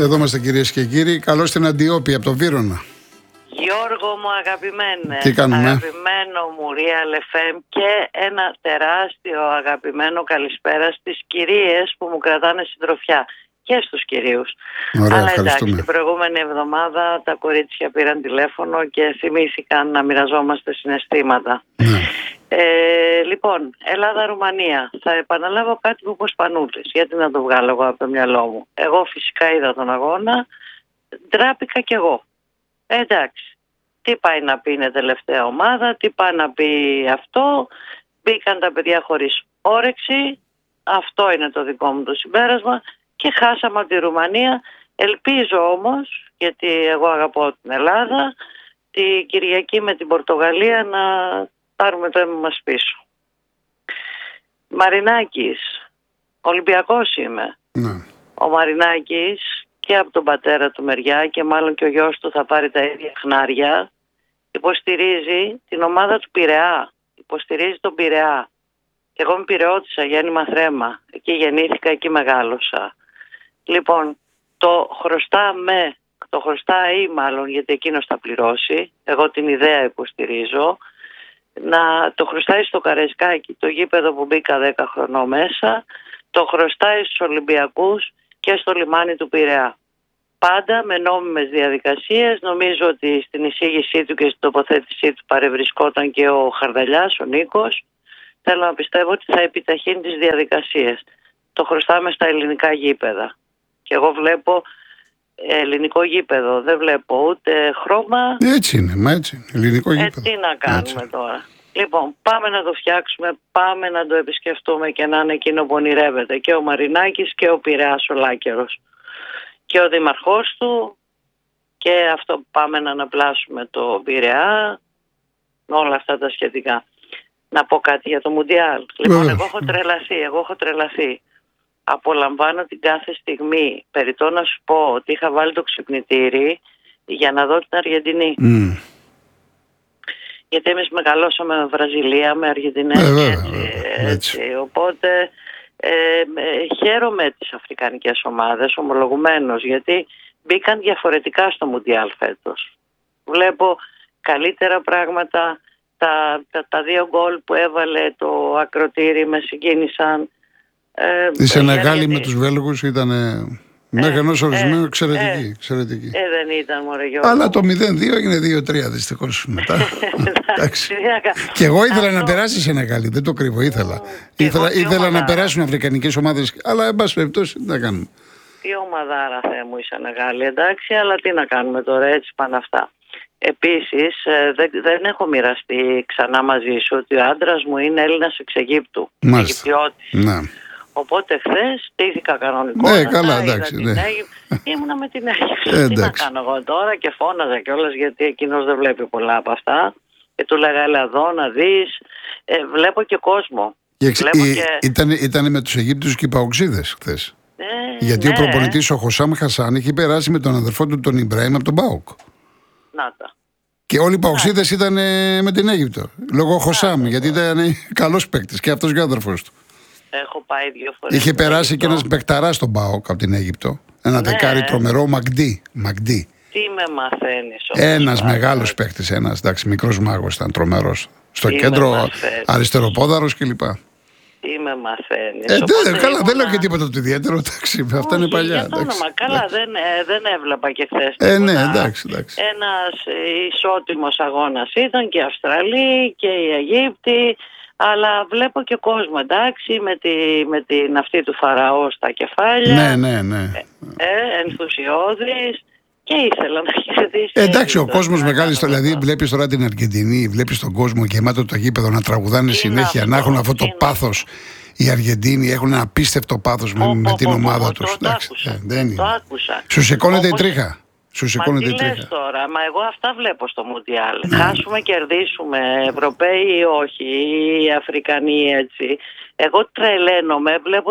Εδώ είμαστε κυρίες και κύριοι. Καλώς στην Αντιόπη από το Βύρωνα. Γιώργο μου αγαπημένε, Τι κάνουμε? αγαπημένο μου Real FM και ένα τεράστιο αγαπημένο καλησπέρα στις κυρίες που μου κρατάνε συντροφιά και στους κυρίους. Ωραία, αλλά εντάξει, ευχαριστούμε. την προηγούμενη εβδομάδα τα κορίτσια πήραν τηλέφωνο και θυμήθηκαν να μοιραζόμαστε συναισθήματα. Ναι. Λοιπόν, Ελλάδα-Ρουμανία. Θα επαναλάβω κάτι που είπε ο Σπανούλης. Γιατί να το βγάλω εγώ από το μυαλό μου. Εγώ φυσικά είδα τον αγώνα. Ντράπηκα κι εγώ. Εντάξει. Τι πάει να πει είναι τελευταία ομάδα, τι πάει να πει αυτό. Μπήκαν τα παιδιά χωρίς όρεξη. Αυτό είναι το δικό μου το συμπέρασμα. Και χάσαμε από τη Ρουμανία. Ελπίζω όμως, γιατί εγώ αγαπώ την Ελλάδα, τη Κυριακή με την Πορτογαλία να πάρουμε το αίμα μας πίσω. Μαρινάκης, Ολυμπιακός είμαι. Ναι. Ο Μαρινάκης και από τον πατέρα του μεριά και μάλλον και ο γιος του θα πάρει τα ίδια χνάρια, υποστηρίζει την ομάδα του Πειραιά, υποστηρίζει τον Πειραιά. Και εγώ είμαι Πειραιώτισσα, γέννημα Θρέμα, εκεί γεννήθηκα, εκεί μεγάλωσα. Λοιπόν, το χρωστάει μάλλον, γιατί εκείνος θα πληρώσει, εγώ την ιδέα υποστηρίζω, να το χρωστάει στο Καραϊσκάκι, το γήπεδο που μπήκα 10 χρονών μέσα, το χρωστάει στους Ολυμπιακούς και στο λιμάνι του Πειραιά. Πάντα με νόμιμες διαδικασίες. Νομίζω ότι στην εισήγησή του και στην τοποθέτησή του παρευρισκόταν και ο Χαρδαλιάς, ο Νίκος. Θέλω να πιστεύω ότι θα επιταχύνει τις διαδικασίες. Το χρωστάμε στα ελληνικά γήπεδα. Και εγώ βλέπω ελληνικό γήπεδο, δεν βλέπω ούτε χρώμα. Έτσι είναι, μα έτσι είναι. Ελληνικό γήπεδο. Τι να κάνουμε έτσι τώρα. Λοιπόν, πάμε να το φτιάξουμε, πάμε να το επισκεφτούμε και να είναι εκείνο που ονειρεύεται και ο Μαρινάκης και ο Πειραιάς ο Λάκερος και ο δήμαρχός του και αυτό που πάμε να αναπλάσουμε το Πειραιά, όλα αυτά τα σχετικά. Να πω κάτι για το Μουντιάλ. Λοιπόν, εγώ έχω τρελαθεί. Απολαμβάνω την κάθε στιγμή. Περιττό να σου πω ότι είχα βάλει το ξυπνητήρι για να δω την Αργεντινή. Γιατί εμείς μεγαλώσαμε με Βραζιλία, με Αργεντινές έτσι. Οπότε χαίρομαι τις αφρικανικές ομάδες ομολογουμένως, γιατί μπήκαν διαφορετικά στο Μουντιάλ φέτος. Βλέπω καλύτερα πράγματα. Τα 2 γκολ που έβαλε το ακροτήρι με συγκίνησαν. Η Σενεγάλη με τους Βέλγους ήταν μέχρι ενός ορισμένου εξαιρετική. Δεν ήταν, μωρέ Γιώργο. Αλλά το 0-2 έγινε 2-3 δυστυχώς μετά. Και εγώ ήθελα να περάσει η Σενεγάλη, δεν το κρύβω, ήθελα να περάσουν αφρικανικές ομάδες, αλλά εν πάση περιπτώσει τι να κάνουμε. Τι ομαδάρα Θεέ μου η Σενεγάλη, εντάξει, αλλά τι να κάνουμε τώρα, έτσι πάνε αυτά. Επίσης, δεν έχω μοιραστεί ξανά μαζί σου ότι ο άντρας μου είναι Έλληνας εξ Αιγύπτου. Αιγυπτιώτης. Ναι. Οπότε χθες στήθηκα κανονικό. Ναι, καλά, εντάξει. Ήμουνα με την Αίγυπτο. Τι να κάνω εγώ τώρα και φώναζα κιόλας γιατί εκείνος δεν βλέπει πολλά από αυτά. Και του λέγα έλα εδώ να δεις. Βλέπω και κόσμο. Ήταν με τους Αιγύπτιους και οι Παοξίδες χθες. Γιατί ο προπονητής ο Χωσάμ Χασάν είχε περάσει με τον αδερφό του τον Ιμπραήμ από τον ΠΑΟΚ. Και όλοι οι Παοξίδες ήταν με την Αίγυπτο. Λόγω Χωσάμ, γιατί ήταν καλός παίκτης και αυτός και ο αδερφός του. Έχω πάει 2 φορές. Είχε περάσει και ένας παικταράς στον ΠΑΟΚ από την Αίγυπτο. Ένα δεκάρι τρομερό, Μαγντί. Τι με μαθαίνεις όμως. Ένας μεγάλος παίκτης, ένας μικρός μάγος ήταν, τρομερός. Στο κέντρο αριστεροπόδαρος κλπ. Τι με μαθαίνεις. Καλά, δεν λέω και τίποτα το ιδιαίτερο. Αυτά είναι παλιά. Καλά, δεν έβλεπα και χθες. Ναι, εντάξει. Ένας ισότιμος αγώνας ήταν και οι Αυστραλοί και οι Αιγύπτιοι. Αλλά βλέπω και κόσμο, εντάξει, με την αυτή του Φαραώ στα κεφάλια. Ναι. Ενθουσιώδης και ήθελα να κερδίσει. Εντάξει, ο κόσμος μεγάλης, δηλαδή βλέπεις τώρα την Αργεντινή, βλέπεις τον κόσμο γεμάτο το γήπεδο να τραγουδάνε συνέχεια, να έχουν αυτό το πάθος. Οι Αργεντίνοι έχουν ένα απίστευτο πάθος με την ομάδα τους. Το άκουσα. Σου σηκώνεται η τρίχα. Μα τι λες τώρα, μα εγώ αυτά βλέπω στο Μουντιάλ. Χάσουμε, κερδίσουμε, Ευρωπαίοι ή όχι, ή Αφρικανοί έτσι. Εγώ τρελαίνομαι,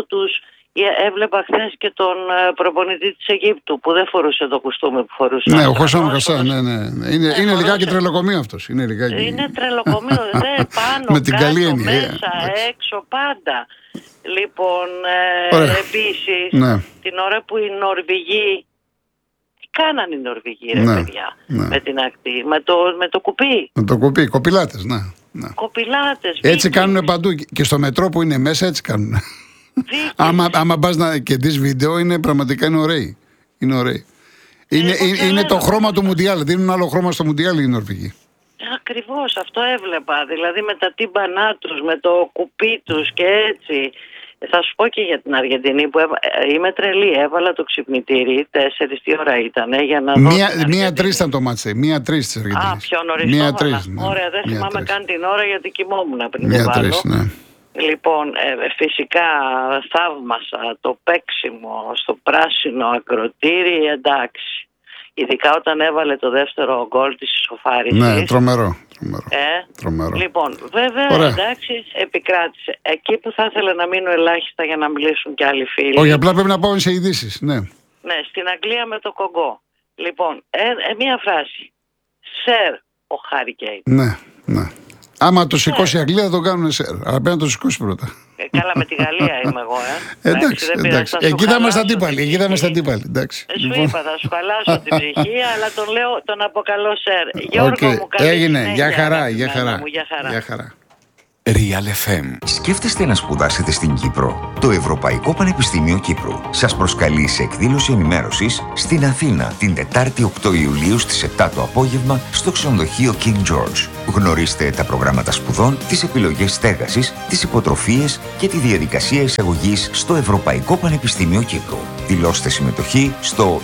έβλεπα χθες και τον προπονητή της Αιγύπτου που δεν φορούσε το κουστούμι που φορούσε. Ναι, ο Χωσάμ Χασάν, ναι. Είναι λιγάκι τρελοκομείο αυτός. Είναι τρελοκομείο, πάνω, με την καλή κάτω, έννοια, μέσα, έξω, πάντα. Λοιπόν, επίσης, την ώρα που οι Νορβηγοί κάνανε οι Νορβηγοί, ρε παιδιά, με την ακτή, με το κουπί. Με το κουπί, κοπηλάτες, ναι. Κοπηλάτες. Έτσι κάνουν παντού και στο μετρό που είναι μέσα έτσι κάνουν. άμα πας και δεις βίντεο, πραγματικά είναι ωραίοι. Είναι ωραίοι. Είναι το χρώμα του Μουντιάλ, δίνουν άλλο χρώμα στο Μουντιάλ οι Νορβηγοί. Ακριβώς, αυτό έβλεπα, δηλαδή με τα τύμπανά τους, με το κουπί τους και έτσι. Θα σου πω και για την Αργεντινή που είμαι τρελή, έβαλα το ξυπνητήρι, 4 τι ώρα ήτανε για να δω. 1-3 ήταν το μάτσε, 1-3 της Αργεντινής. Α, πιο νωρίς το έβαλα. Ωραία, δεν θυμάμαι καν την ώρα γιατί κοιμόμουν πριν το βάλω. Ναι. Λοιπόν, φυσικά θαύμασα το παίξιμο στο πράσινο ακροτήρι, εντάξει. Ειδικά όταν έβαλε το δεύτερο γκολ της ισοφάρισης. Ναι, τρομερό. Λοιπόν, βέβαια, εντάξει, επικράτησε. Εκεί που θα ήθελα να μείνω ελάχιστα για να μιλήσουν και άλλοι φίλοι. Όχι, απλά πρέπει να πάω σε ειδήσεις, ναι. Ναι, στην Αγγλία με το Κογκό. Λοιπόν, μία φράση. Σερ ο Χάρι Κέιν. Ναι. Άμα το σηκώσει η Αγγλία θα το κάνουν σερ. Αλλά πρέπει να το σηκώσει πρώτα. Καλά, με τη Γαλλία είμαι εγώ, Εντάξει. Εκεί θα είμαστε αντίπαλοι. Σου είπα, θα σου χαλάσω την ψυχή, αλλά τον αποκαλώ σερ. Γιώργο μου, καλή έγινε. Γεια χαρά. Real FM. Σκέφτεστε να σπουδάσετε στην Κύπρο? Το Ευρωπαϊκό Πανεπιστήμιο Κύπρου σας προσκαλεί σε εκδήλωση ενημέρωσης στην Αθήνα την Τετάρτη 8 Ιουλίου στις 7 το απόγευμα στο ξενοδοχείο King George. Γνωρίστε τα προγράμματα σπουδών, τις επιλογές στέγασης, τις υποτροφίες και τη διαδικασία εισαγωγής στο Ευρωπαϊκό Πανεπιστήμιο Κύπρου. Δηλώστε συμμετοχή στο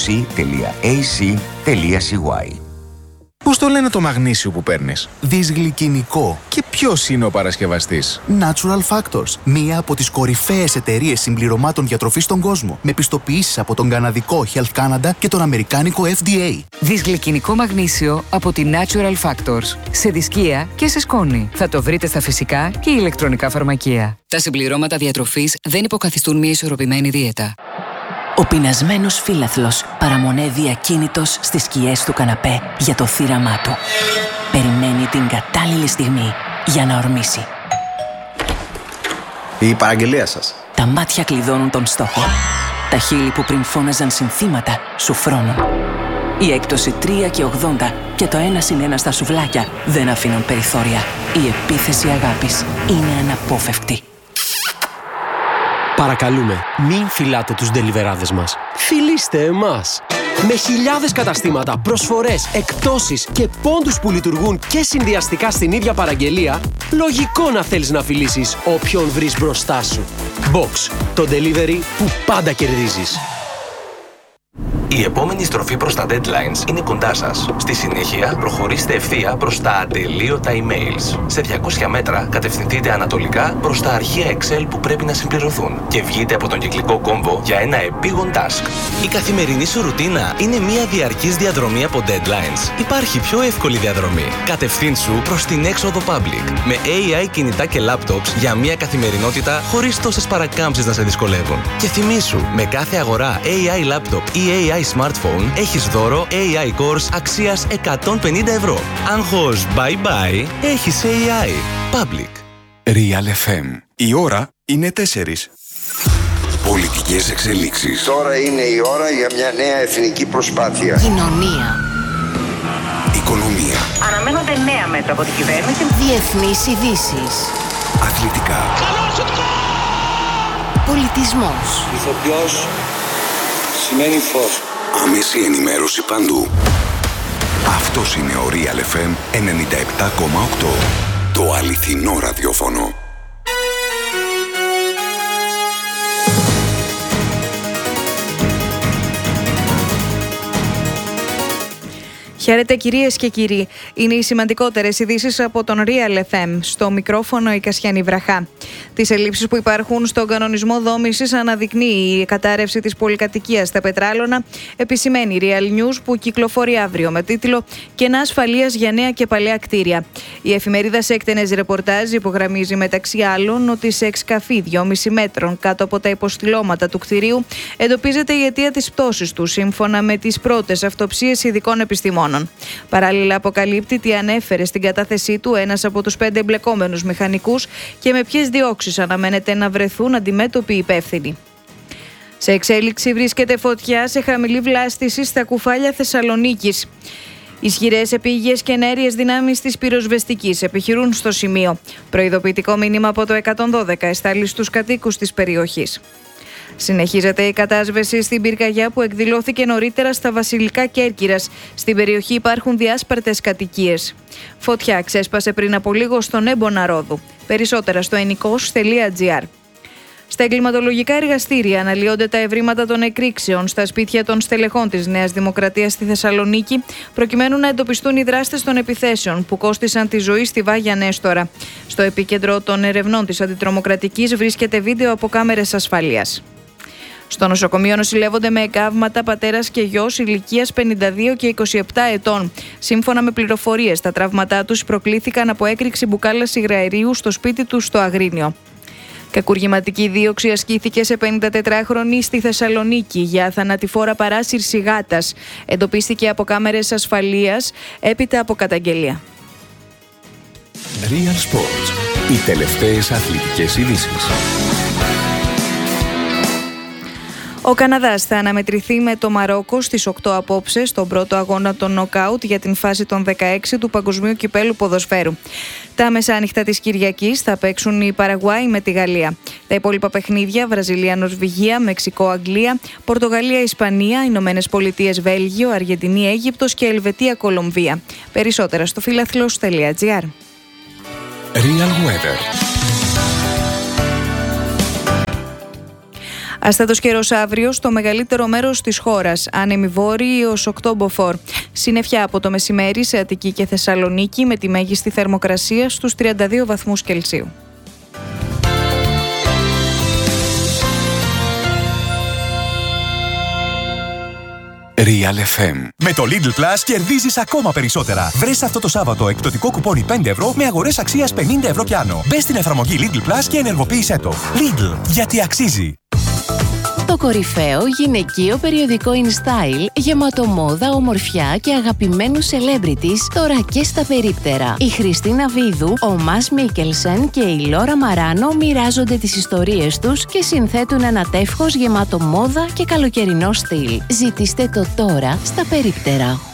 euc.ac.cy. Πώς το λένε το μαγνήσιο που παίρνεις? Δυσγλυκινικό. Και ποιος είναι ο παρασκευαστής? Natural Factors. Μία από τις κορυφαίες εταιρείες συμπληρωμάτων διατροφής στον κόσμο. Με πιστοποιήσεις από τον καναδικό Health Canada και τον αμερικάνικο FDA. Δυσγλυκινικό μαγνήσιο από τη Natural Factors. Σε δισκία και σε σκόνη. Θα το βρείτε στα φυσικά και ηλεκτρονικά φαρμακεία. Τα συμπληρώματα διατροφής δεν υποκαθιστούν μια ισορροπημένη δίαιτα. Ο πεινασμένος φύλαθλος παραμονεύει ακίνητος στις σκιές του καναπέ για το θύραμά του. Περιμένει την κατάλληλη στιγμή για να ορμήσει. Η παραγγελία σας. Τα μάτια κλειδώνουν τον στόχο. Τα χείλη που πριν φώναζαν συνθήματα σου φρώνουν. Η έκπτωση 3,80 και το 1+1 στα σουβλάκια δεν αφήνουν περιθώρια. Η επίθεση αγάπης είναι αναπόφευκτη. Παρακαλούμε, μην φυλάτε τους ντελιβεράδες μας. Φιλήστε εμάς! Με χιλιάδες καταστήματα, προσφορές, εκπτώσεις και πόντους που λειτουργούν και συνδυαστικά στην ίδια παραγγελία, λογικό να θέλεις να φιλήσεις όποιον βρεις μπροστά σου. Box, το delivery που πάντα κερδίζεις. Η επόμενη στροφή προς τα deadlines είναι κοντά σας. Στη συνέχεια, προχωρήστε ευθεία προς τα ατελείωτα emails. Σε 200 μέτρα, κατευθυνθείτε ανατολικά προς τα αρχεία Excel που πρέπει να συμπληρωθούν και βγείτε από τον κυκλικό κόμβο για ένα επίγον task. Η καθημερινή σου ρουτίνα είναι μια διαρκής διαδρομή από deadlines. Υπάρχει πιο εύκολη διαδρομή. Κατευθύνσου προς την έξοδο public. Με AI κινητά και laptops για μια καθημερινότητα χωρίς τόσες παρακάμψεις να σε δυσκολεύουν. Και θυμήσου, με κάθε αγορά AI laptop ή AI smartphone έχεις δώρο AI Course αξίας 150 ευρώ. Άγχος bye bye, έχεις AI. Public. Real FM. Η ώρα είναι 4. Πολιτικές εξελίξεις. Τώρα είναι η ώρα για μια νέα εθνική προσπάθεια. Κοινωνία. Οικονομία. Αναμένονται νέα μέτρα από την κυβέρνηση. Διεθνείς ειδήσεις. Αθλητικά. Πολιτισμός. Ηθοποιός σημαίνει φως. Άμεση ενημέρωση παντού. Αυτός είναι ο Real FM 97,8. Το αληθινό ραδιόφωνο. Χαίρετε κυρίες και κύριοι. Είναι οι σημαντικότερες ειδήσεις από τον Real FM. Στο μικρόφωνο η Κασιανή Βραχά. Τις ελλείψεις που υπάρχουν στον κανονισμό δόμησης αναδεικνύει η κατάρρευση της πολυκατοικίας στα Πετράλωνα, επισημαίνει η Real News που κυκλοφορεί αύριο με τίτλο «Κενά ασφαλείας για νέα και παλαιά κτίρια». Η εφημερίδα σε εκτενές ρεπορτάζ υπογραμμίζει μεταξύ άλλων ότι σε εξκαφή 2,5 μέτρων κάτω από τα υποστηλώματα του κτηρίου εντοπίζεται η αιτία της πτώσης του, σύμφωνα με τις πρώτες αυτοψίες ειδικών επιστημόνων. Παράλληλα, αποκαλύπτει τι ανέφερε στην κατάθεσή του ένας από τους 5 εμπλεκόμενους μηχανικούς και με ποιες διώξεις αναμένεται να βρεθούν αντιμέτωποι υπεύθυνοι. Σε εξέλιξη βρίσκεται φωτιά σε χαμηλή βλάστηση στα κουφάλια Θεσσαλονίκης. Ισχυρές επίγειες και ενέργειες δυνάμεις της πυροσβεστικής επιχειρούν στο σημείο. Προειδοποιητικό μήνυμα από το 112 εστάλει στους κατοίκους της περιοχής. Συνεχίζεται η κατάσβεση στην πυρκαγιά που εκδηλώθηκε νωρίτερα στα Βασιλικά Κέρκυρας. Στην περιοχή υπάρχουν διάσπαρτες κατοικίες. Φωτιά ξέσπασε πριν από λίγο στον έμπονα Ρόδου. Περισσότερα στο enikos.gr. Στα εγκληματολογικά εργαστήρια αναλύονται τα ευρήματα των εκρήξεων στα σπίτια των στελεχών της Νέας Δημοκρατίας στη Θεσσαλονίκη, προκειμένου να εντοπιστούν οι δράστες των επιθέσεων που κόστισαν τη ζωή στη Βάγια Νέστορα. Στο επίκεντρο των ερευνών της αντιτρομοκρατικής βρίσκεται βίντεο από κάμερες ασφαλείας. Στο νοσοκομείο νοσηλεύονται με εγκάβματα πατέρας και γιος ηλικίας 52 και 27 ετών. Σύμφωνα με πληροφορίες, τα τραύματά τους προκλήθηκαν από έκρηξη μπουκάλας υγραερίου στο σπίτι τους στο Αγρίνιο. Κακουργηματική δίωξη ασκήθηκε σε 54χρονη στη Θεσσαλονίκη για θανατηφόρα παράσυρση γάτας. Εντοπίστηκε από κάμερες ασφαλείας έπειτα από καταγγελία. Real Sports. Οι τελευταίες αθλητικές ειδήσεις. Ο Καναδάς θα αναμετρηθεί με το Μαρόκο στις 8 απόψε στον πρώτο αγώνα των νοκάουτ για την φάση των 16 του Παγκοσμίου Κυπέλου Ποδοσφαίρου. Τα μεσάνυχτα της Κυριακής θα παίξουν η Παραγουάη με τη Γαλλία. Τα υπόλοιπα παιχνίδια, Βραζιλία-Νορβηγία, Μεξικό-Αγγλία, Πορτογαλία-Ισπανία, Ηνωμένες Πολιτείες Βέλγιο, Αργεντινή-Αίγυπτος και Ελβετία-Κολομβία. Περισσότερα στο φιλαθλός.gr. Real Weather. Αστάτος καιρός αύριο στο μεγαλύτερο μέρος της χώρας, άνεμοι βόρειοι έως 8 μποφόρ. Συννεφιά από το μεσημέρι σε Αττική και Θεσσαλονίκη με τη μέγιστη θερμοκρασία στους 32 βαθμούς Κελσίου. Real FM. Με το Lidl Plus κερδίζεις ακόμα περισσότερα. Βρες αυτό το Σάββατο εκπτωτικό κουπόνι 5 ευρώ με αγορές αξίας 50 ευρώ κι άνω. Μπες στην εφαρμογή Lidl Plus και ενεργοποίησέ το. Lidl, γιατί αξίζει. Το κορυφαίο γυναικείο περιοδικό InStyle, γεμάτο μόδα, ομορφιά και αγαπημένους celebrities, τώρα και στα περίπτερα. Η Χριστίνα Βίδου, ο Μας Μίκελσεν και η Λόρα Μαράνο μοιράζονται τις ιστορίες τους και συνθέτουν ένα τεύχος γεμάτο μόδα και καλοκαιρινό στυλ. Ζητήστε το τώρα στα περίπτερα.